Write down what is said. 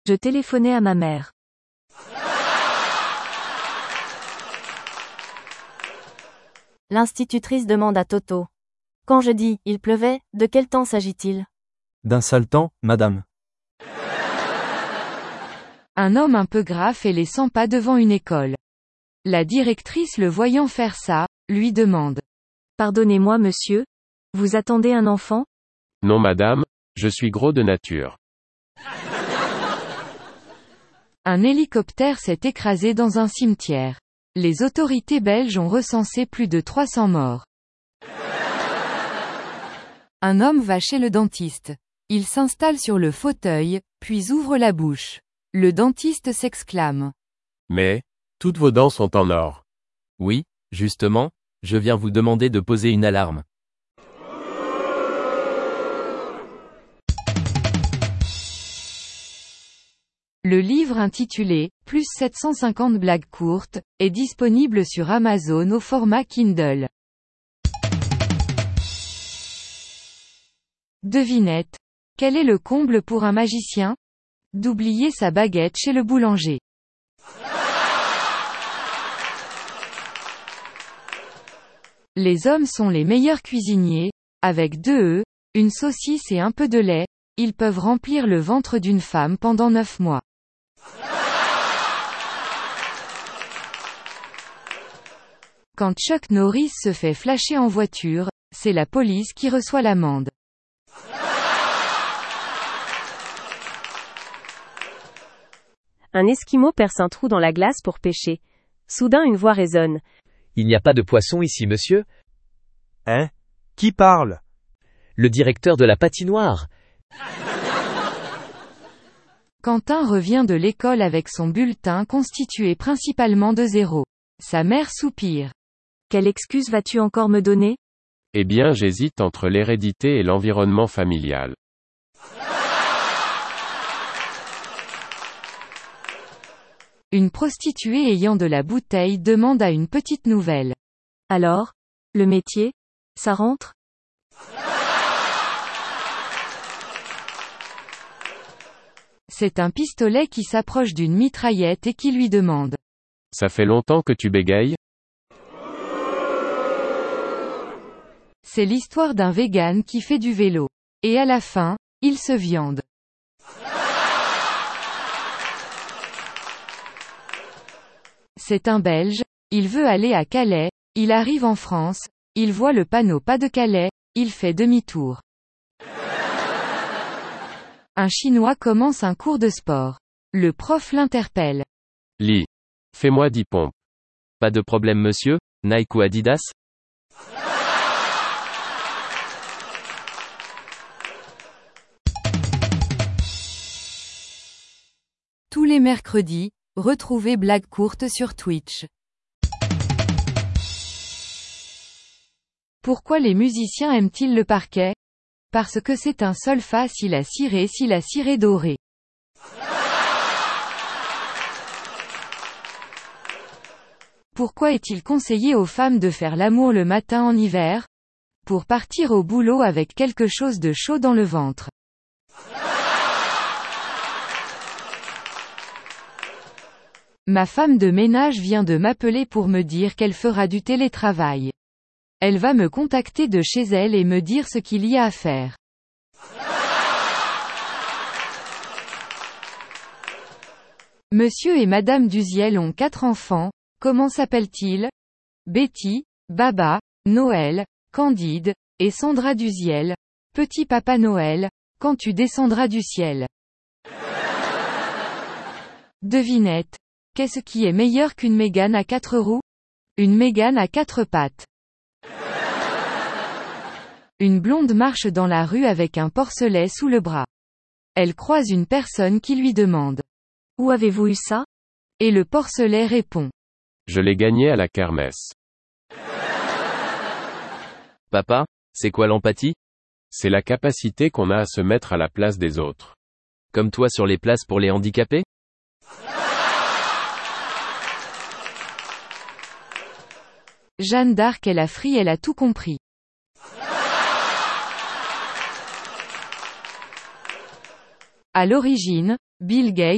Je téléphonais à ma mère. L'institutrice demande à Toto. Quand je dis « il pleuvait », de quel temps s'agit-il? D'un sale temps, madame. Un homme un peu gras fait les 100 pas devant une école. La directrice le voyant faire ça, lui demande. Pardonnez-moi monsieur? Vous attendez un enfant? Non madame, je suis gros de nature. Un hélicoptère s'est écrasé dans un cimetière. Les autorités belges ont recensé plus de 300 morts. Un homme va chez le dentiste. Il s'installe sur le fauteuil, puis ouvre la bouche. Le dentiste s'exclame. Mais, toutes vos dents sont en or. Oui, justement, je viens vous demander de poser une alarme. Le livre intitulé « Plus 750 blagues courtes » est disponible sur Amazon au format Kindle. Devinette. Quel est le comble pour un magicien? D'oublier sa baguette chez le boulanger. Les hommes sont les meilleurs cuisiniers. Avec 2 œufs, une saucisse et un peu de lait, ils peuvent remplir le ventre d'une femme pendant 9 mois. Quand Chuck Norris se fait flasher en voiture, c'est la police qui reçoit l'amende. Un Esquimau perce un trou dans la glace pour pêcher. Soudain une voix résonne. Il n'y a pas de poisson ici, monsieur? Hein? Qui parle? Le directeur de la patinoire. Quentin revient de l'école avec son bulletin constitué principalement de 0. Sa mère soupire. Quelle excuse vas-tu encore me donner? Eh bien j'hésite entre l'hérédité et l'environnement familial. Une prostituée ayant de la bouteille demande à une petite nouvelle. Alors? Le métier? Ça rentre? C'est un pistolet qui s'approche d'une mitraillette et qui lui demande. Ça fait longtemps que tu bégayes? C'est l'histoire d'un vegan qui fait du vélo. Et à la fin, il se viande. C'est un Belge, il veut aller à Calais, il arrive en France, il voit le panneau pas de Calais, il fait demi-tour. Un Chinois commence un cours de sport. Le prof l'interpelle. Lis. Fais-moi 10 pompes. Pas de problème monsieur, Nike ou Adidas? Tous les mercredis, retrouvez Blagues courtes sur Twitch. Pourquoi les musiciens aiment-ils le parquet? Parce que c'est un sol fa si la ciré doré. Pourquoi est-il conseillé aux femmes de faire l'amour le matin en hiver? Pour partir au boulot avec quelque chose de chaud dans le ventre. Ma femme de ménage vient de m'appeler pour me dire qu'elle fera du télétravail. Elle va me contacter de chez elle et me dire ce qu'il y a à faire. Monsieur et Madame Duziel ont 4 enfants, comment s'appellent-ils? Betty, Baba, Noël, Candide, et Sandra Duziel. Petit Papa Noël, quand tu descendras du ciel. Devinette. Qu'est-ce qui est meilleur qu'une Mégane à 4 roues? Une Mégane à 4 pattes. Une blonde marche dans la rue avec un porcelet sous le bras. Elle croise une personne qui lui demande. Où avez-vous eu ça? Et le porcelet répond. Je l'ai gagné à la kermesse. Papa, c'est quoi l'empathie? C'est la capacité qu'on a à se mettre à la place des autres. Comme toi sur les places pour les handicapés? Jeanne d'Arc est la frie, elle a tout compris. À l'origine, Bill Gates